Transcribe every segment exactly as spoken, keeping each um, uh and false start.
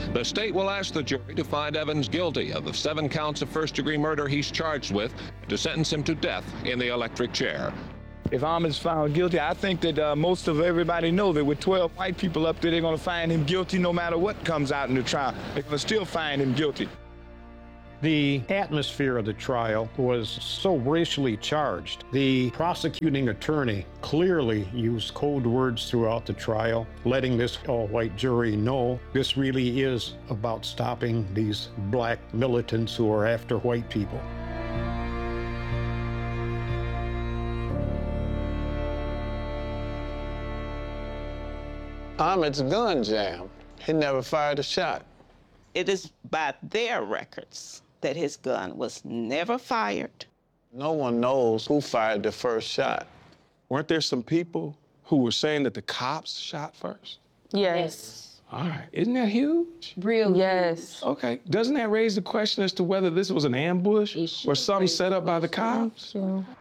The state will ask the jury to find Evans guilty of the seven counts of first-degree murder he's charged with, to sentence him to death in the electric chair. If Ahmaud's found guilty, I think that uh, most of everybody know that with twelve white people up there, they're going to find him guilty no matter what comes out in the trial. They're going to still find him guilty. The atmosphere of the trial was so racially charged. The prosecuting attorney clearly used code words throughout the trial, letting this all-white jury know this really is about stopping these black militants who are after white people. Ahmaud's gun jam. He never fired a shot. It is by their records that his gun was never fired. No one knows who fired the first shot. Weren't there some people who were saying that the cops shot first? Yes. All right, isn't that huge? Real yes. Okay, doesn't that raise the question as to whether this was an ambush or something set up by the cops?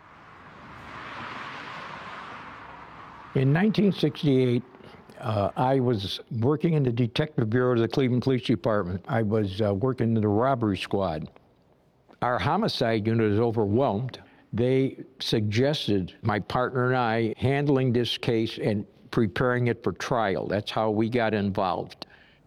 In nineteen sixty-eight, Uh, I was working in the Detective Bureau of the Cleveland Police Department. I was uh, working in the robbery squad. Our homicide unit is overwhelmed. They suggested my partner and I handling this case and preparing it for trial. That's how we got involved.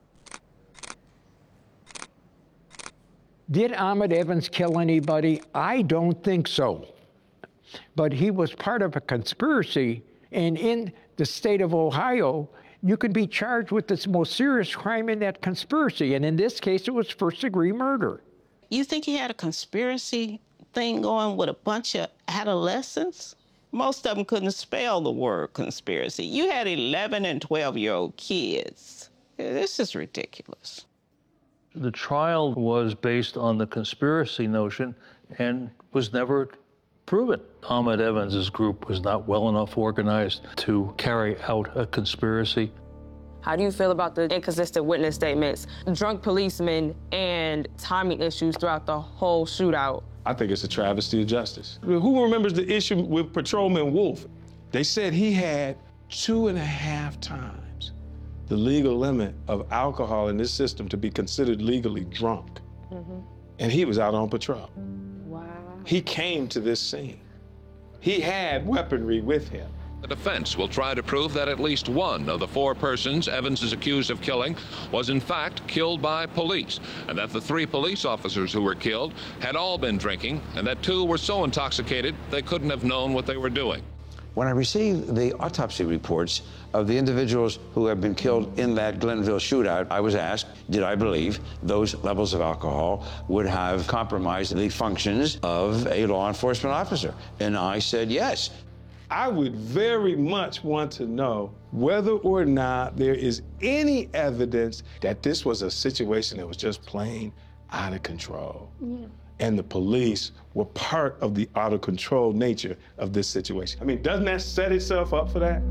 Did Ahmaud Evans kill anybody? I don't think so. But he was part of a conspiracy, and in the state of Ohio, you can be charged with the most serious crime in that conspiracy, and in this case, it was first-degree murder. You think he had a conspiracy thing going with a bunch of adolescents? Most of them couldn't spell the word conspiracy. You had eleven and twelve-year-old kids. This is ridiculous. The trial was based on the conspiracy notion and was never proven. Ahmaud Evans' group was not well enough organized to carry out a conspiracy. How do you feel about the inconsistent witness statements, drunk policemen, and timing issues throughout the whole shootout? I think it's a travesty of justice. Who remembers the issue with Patrolman Wolf? They said he had two and a half times the legal limit of alcohol in this system to be considered legally drunk. Mm-hmm. And he was out on patrol. Wow. He came to this scene. He had weaponry with him. The defense will try to prove that at least one of the four persons Evans is accused of killing was in fact killed by police, and that the three police officers who were killed had all been drinking, and that two were so intoxicated they couldn't have known what they were doing. When I received the autopsy reports of the individuals who have been killed in that Glenville shootout, I was asked, did I believe those levels of alcohol would have compromised the functions of a law enforcement officer? And I said yes. I would very much want to know whether or not there is any evidence that this was a situation that was just plain out of control. Yeah. And the police were part of the out-of-control nature of this situation. I mean, doesn't that set itself up for that?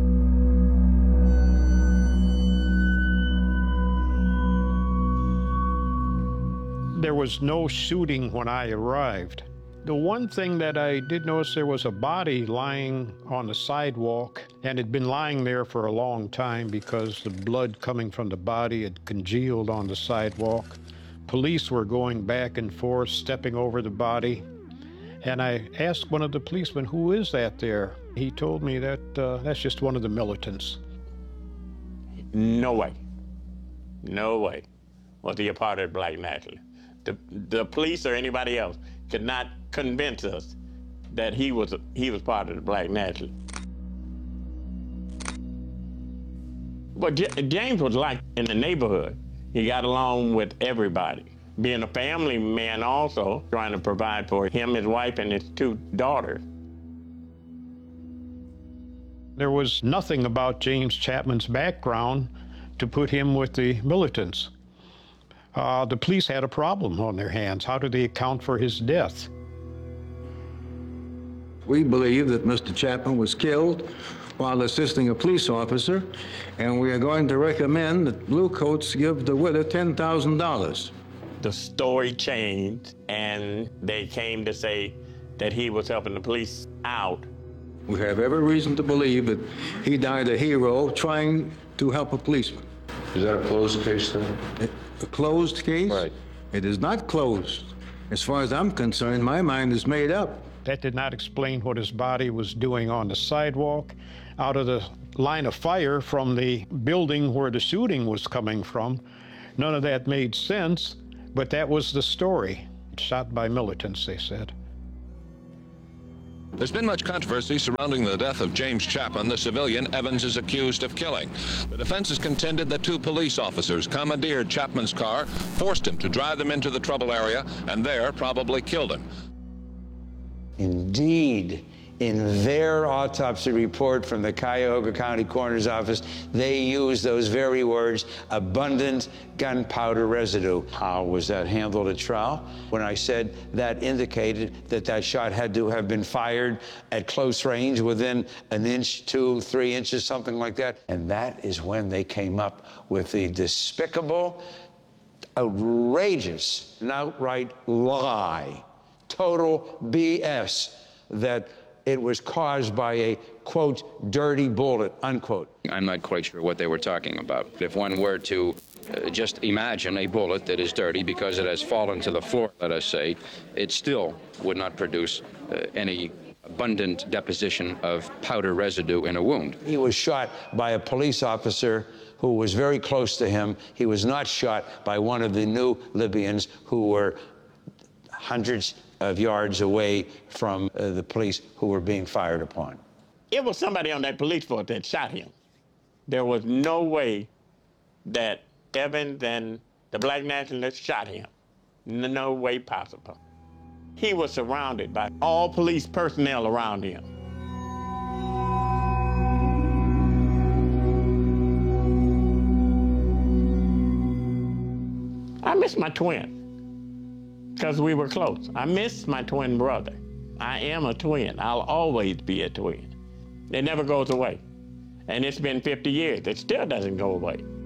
There was no shooting when I arrived. The one thing that I did notice, there was a body lying on the sidewalk, and it had been lying there for a long time because the blood coming from the body had congealed on the sidewalk. Police were going back and forth, stepping over the body. And I asked one of the policemen, who is that there? He told me that uh, that's just one of the militants. No way. No way was he a part of Black Nationalists. The, the police or anybody else could not convince us that he was, he was part of the Black Nationalists. But J James was like in the neighborhood. He got along with everybody. Being a family man also, trying to provide for him, his wife, and his two daughters. There was nothing about James Chapman's background to put him with the militants. Uh, the police had a problem on their hands. How do they account for his death? We believe that Mister Chapman was killed while assisting a police officer, and we are going to recommend that Blue Coats give the widow ten thousand dollars. The story changed, and they came to say that he was helping the police out. We have every reason to believe that he died a hero trying to help a policeman. Is that a closed case then? A closed case? Right. It is not closed. As far as I'm concerned, my mind is made up. That did not explain what his body was doing on the sidewalk, out of the line of fire from the building where the shooting was coming from. None of that made sense, but that was the story. Shot by militants, they said. There's been much controversy surrounding the death of James Chapman, the civilian Evans is accused of killing. The defense has contended that two police officers commandeered Chapman's car, forced him to drive them into the trouble area, and there probably killed him. Indeed, in their autopsy report from the Cuyahoga County Coroner's Office, they used those very words, abundant gunpowder residue. How was that handled at trial? When I said that indicated that that shot had to have been fired at close range within an inch, two, three inches, something like that. And that is when they came up with the despicable, outrageous, and outright lie, total B S, that it was caused by a, quote, dirty bullet, unquote. I'm not quite sure what they were talking about. If one were to uh, just imagine a bullet that is dirty because it has fallen to the floor, let us say, it still would not produce uh, any abundant deposition of powder residue in a wound. He was shot by a police officer who was very close to him. He was not shot by one of the new Libyans who were hundreds of yards away from uh, the police who were being fired upon. It was somebody on that police force that shot him. There was no way that Evans and the black nationalists shot him. No way possible. He was surrounded by all police personnel around him. I miss my twin, because we were close. I miss my twin brother. I am a twin. I'll always be a twin. It never goes away. And it's been fifty years. It still doesn't go away.